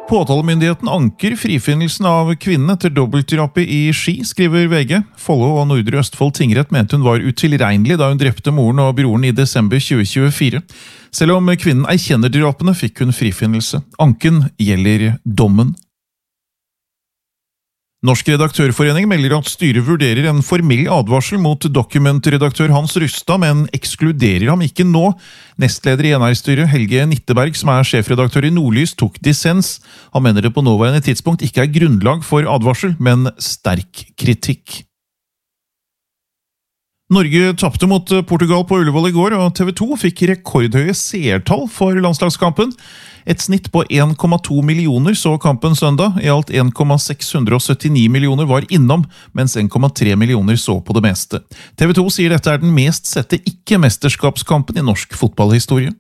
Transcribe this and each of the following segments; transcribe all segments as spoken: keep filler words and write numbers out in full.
Påtalemyndigheten anker frifinnelsen av kvinnen etter dobbeltdrapet i Ski, skriver V G. Follo og Nordre Østfold tingrett mente hun var utilregnelig da hun drepte moren og broren i desember tjue tjuefire. Selv om kvinnen erkjenner drapene, fikk hun frifinnelse. Anken gjelder dommen. Norsk redaktørforening melder at styret vurderer en formell advarsel mot dokumentredaktør Hans Rustad, men ekskluderer ham ikke nå. Nestleder i N R-styret, Helge Nitteberg, som er sjefredaktør i Nordlys, tok dissens. Han mener det på nåværende tidspunkt ikke er grunnlag for advarsel, men sterk kritikk. Norge tapte mot Portugal på Ullevål i går, og T V to fikk rekordhøye seertall for landslagskampen. Et snitt på en komma to millioner så kampen søndag. I alt en komma seks syttini millioner var innom, mens en komma tre millioner så på det meste. T V to sier dette er den mest sette ikke-mesterskapskampen i norsk fotballhistorie.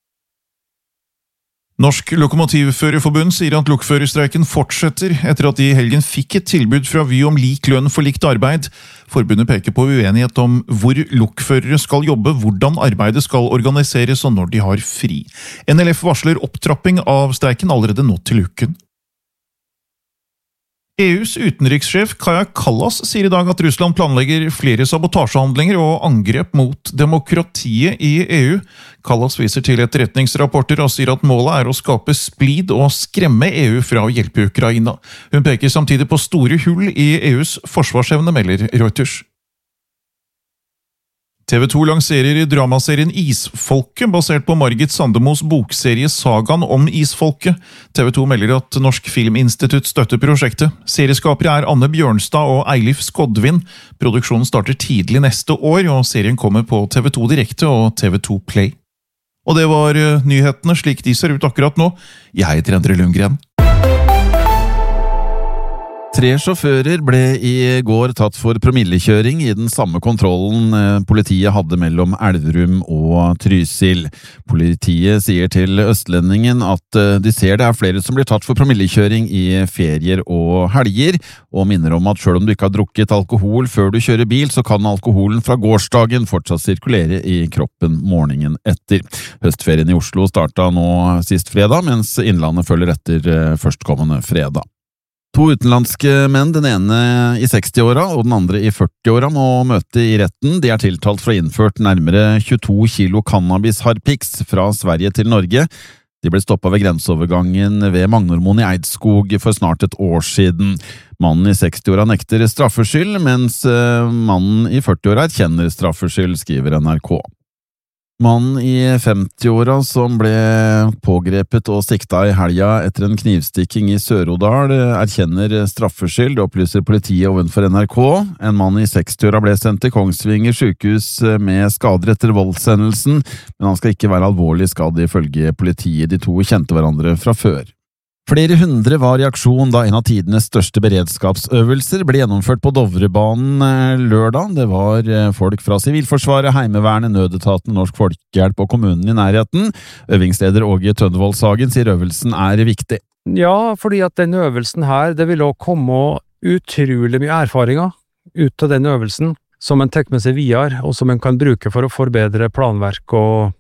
Norsk Lokomotivførerforbund sier at lokførerstreiken fortsetter etter at de i helgen fikk et tilbud fra Vy om lik lønn for likt arbeid. Forbundet peker på uenighet om hvor lokførere skal jobbe, hvordan arbeidet skal organiseres og når de har fri. N L F varsler opptrapping av streiken allerede nå til uken. E U's utenrikssjef Kaja Kallas sier i dag at Russland planlegger flere sabotasjehandlinger og angrep mot demokratiet i E U. Kallas viser til etterretningsrapporter og sier at målet er å skape splid og skremme E U fra å hjelpe Ukraina. Hun peker samtidig på store hull i E U's forsvarsevne, melder Reuters. T V to lanserer dramaserien Isfolket, basert på Margit Sandemos bokserie Sagaen om Isfolket. T V to melder at Norsk Filminstitutt støtter prosjektet. Serieskapere er Anne Bjørnstad og Eilif Skodvin. Produksjonen starter tidlig neste år, og serien kommer på T V to Direkte og T V to Play. Og det var nyhetene slik de ser ut akkurat nå. Jeg heter Endre Lundgren. Tre sjåfører ble i går tatt for promillekjøring i den samme kontrollen politiet hadde mellom Elverum og Trysil. Politiet sier til Østlendingen at de ser det er flere som blir tatt for promillekjøring i ferier og helger, og minner om at selv om du ikke har drukket alkohol før du kjører bil, så kan alkoholen fra gårsdagen fortsatt sirkulere i kroppen morgenen etter. Høstferien i Oslo startet nå sist fredag, mens Innlandet følger etter førstkommende fredag. To utenlandske menn, den ene i seksti-åra og den andre i førti-åra, må møte i retten. De er tiltalt for å ha innført nærmere tjueto kilo cannabis-harpiks fra Sverige til Norge. De ble stoppet ved grenseovergangen ved Magnormoen i Eidskog for snart et år siden. Mannen i seksti-åra nekter straffskyld, mens mannen i førti-åra erkjenner straffskyld, skriver N R K. Mannen i femti-åra som ble pågrepet og sikta i helga etter en knivstikking i Sør-Odal erkjenner straffskyld, opplyser politiet ovenfor N R K. En mann i seksti-åra ble sendt til Kongsvinger sykehus med skader etter voldshendelsen, men han skal ikke være alvorlig skadd ifølge politiet. De to kjente hverandre fra før. Flere hundre var i aksjon da en av tidenes største beredskapsøvelser ble gjennomført på Dovrebanen lørdag. Det var folk fra Sivilforsvaret, Heimevernet, Nødetaten, Norsk Folkehjelp og kommunen i nærheten. Øvingsleder Åge Tønnevold-Sagen sier øvelsen er viktig. Ja, fordi at den øvelsen her, det vil også komme utrolig mye erfaringer ut av den øvelsen, som en tar med seg videre, og som en kan bruke for å forbedre planverk og,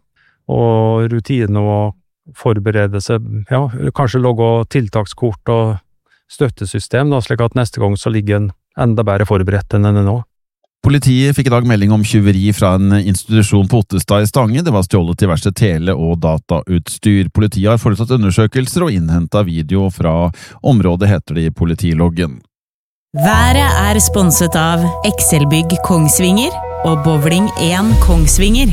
og rutiner og forberede seg, ja, kanskje logge tiltakskort og støttesystem, da, slik at neste gang så ligger en enda bedre forberedt enn enn nå. Politiet fikk i dag melding om tyveri fra en institusjon på Ottestad i Stange. Det var stjålet diverse tele- og datautstyr. Politiet har foretatt undersøkelser og innhentet video fra området, heter det i politiloggen. Været er sponset av Excelbygg Kongsvinger og Bowling én Kongsvinger.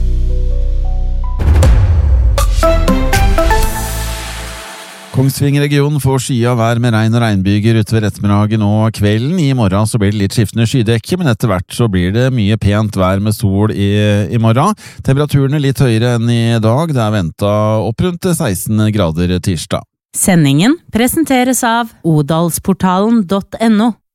Kongsvinger-regionen får skya vær med regn og regnbyger utover ettermiddagen og kvelden. I morgen så blir det litt skiftende skydekke, men etter hvert så blir det mye pent vær med sol i, i morgen. Temperaturene litt høyere enn i dag. Det er ventet opp rundt seksten grader tirsdag. Sendingen presenteres av odalsportalen punktum no.